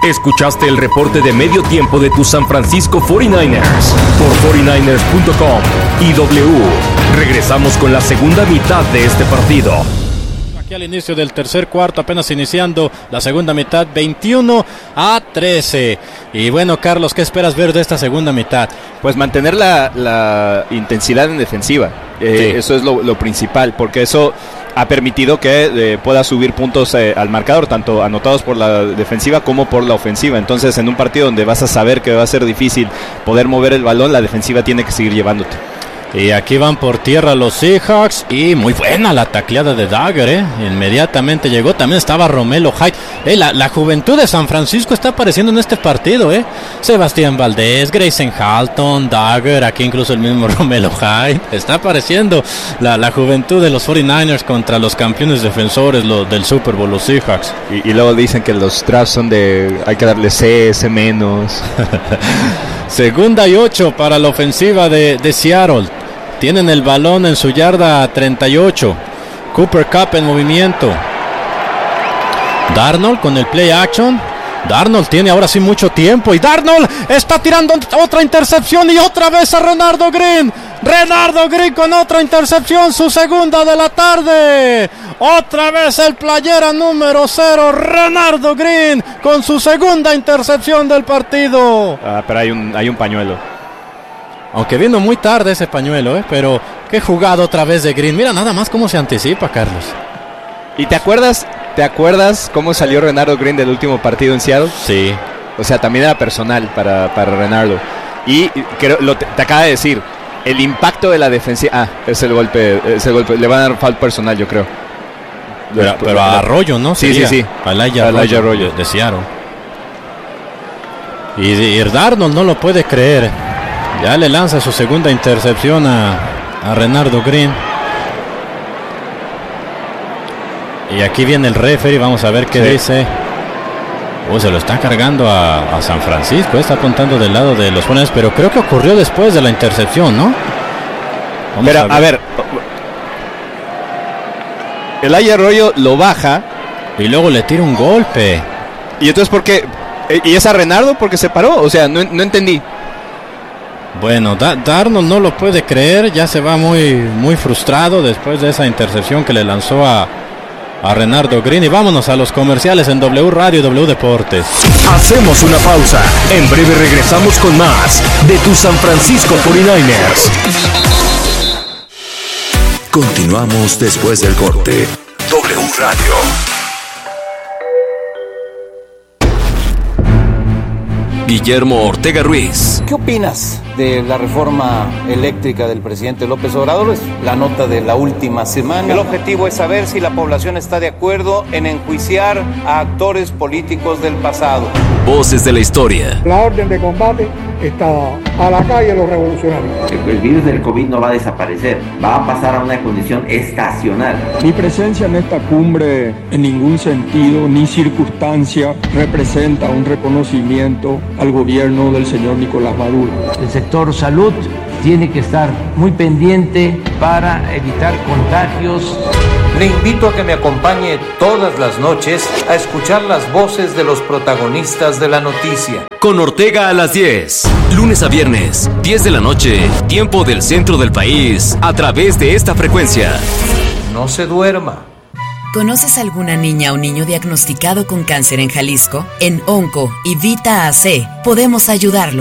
Escuchaste el reporte de medio tiempo de tus San Francisco 49ers por 49ers.com y W. Regresamos con la segunda mitad de este partido. Aquí al inicio del tercer cuarto, apenas iniciando la segunda mitad, 21-13. Y bueno, Carlos, ¿qué esperas ver de esta segunda mitad? Pues mantener la intensidad en defensiva. Sí. Eso es lo principal, porque eso ha permitido que pueda subir puntos al marcador, tanto anotados por la defensiva como por la ofensiva. Entonces, en un partido donde vas a saber que va a ser difícil poder mover el balón, la defensiva tiene que seguir llevándote. Y aquí van por tierra los Seahawks. Y muy buena la tacleada de Dagger, Inmediatamente llegó. También estaba Romelo Hyde. La juventud de San Francisco está apareciendo en este partido, Sebastián Valdés, Grayson Halton, Dagger. Aquí incluso el mismo Romelo Hyde. Está apareciendo la juventud de los 49ers contra los campeones defensores del Super Bowl, los Seahawks. Y luego dicen que los drafts son hay que darle C menos. Segunda y 8 para la ofensiva de Seattle. Tienen el balón en su yarda 38. Cooper Kupp en movimiento. Darnold con el play action. Darnold tiene ahora sí mucho tiempo. Y Darnold está tirando otra intercepción. Y otra vez a Renardo Green. Renardo Green con otra intercepción. Su segunda de la tarde. Otra vez el playera número 0. Renardo Green con su segunda intercepción del partido. Pero hay un pañuelo. Aunque vino muy tarde ese pañuelo, pero qué jugada otra vez de Green. Mira nada más cómo se anticipa, Carlos. ¿Y te acuerdas cómo salió Renardo Green del último partido en Seattle? Sí. O sea, también era personal para Renardo. Y creo, te acaba de decir, el impacto de la defensiva... es el golpe. Le van a dar foul personal, yo creo. Pero a Arroyo, ¿no? Sí. A Elijah Arroyo de Seattle. Y Darnold no lo puede creer. Ya le lanza su segunda intercepción a Renardo Green. Y aquí viene el referee. Vamos a ver qué dice. Se lo está cargando a San Francisco. Está apuntando del lado de los Juanes. Pero creo que ocurrió después de la intercepción, ¿no? A ver. Elijah Arroyo lo baja. Y luego le tira un golpe. ¿Y entonces por qué? ¿Y es a Renardo porque se paró? O sea, no entendí. Bueno, Darnold no lo puede creer, ya se va muy, muy frustrado después de esa intercepción que le lanzó a Renardo Green. Y vámonos a los comerciales en W Radio y W Deportes. Hacemos una pausa. En breve regresamos con más de tus San Francisco 49ers. Continuamos después del corte. W Radio. Guillermo Ortega Ruiz. ¿Qué opinas de la reforma eléctrica del presidente López Obrador? Es la nota de la última semana. El objetivo es saber si la población está de acuerdo en enjuiciar a actores políticos del pasado. Voces de la historia. La orden de combate está a la calle los revolucionarios. El virus del COVID no va a desaparecer, va a pasar a una condición estacional. Mi presencia en esta cumbre en ningún sentido ni circunstancia representa un reconocimiento al gobierno del señor Nicolás Maduro. El sector salud tiene que estar muy pendiente para evitar contagios. Le invito a que me acompañe todas las noches a escuchar las voces de los protagonistas de la noticia. Con Ortega a las 10, lunes a viernes, 10 de la noche, tiempo del centro del país, a través de esta frecuencia. No se duerma. ¿Conoces alguna niña o niño diagnosticado con cáncer en Jalisco? En Onco y Vita AC podemos ayudarlo.